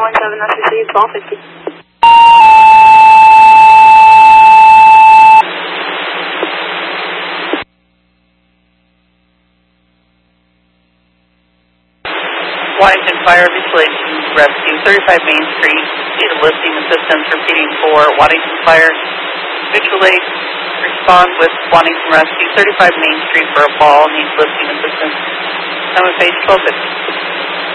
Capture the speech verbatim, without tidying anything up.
one seven, that's received, twelve fifty. Waddington Fire Vigilation Rescue, thirty-five Main Street, need a lifting assistance repeating for Waddington Fire Vigilate, respond with Waddington Rescue, thirty-five Main Street for a fall, needs lifting assistance. Number page twelve fifty.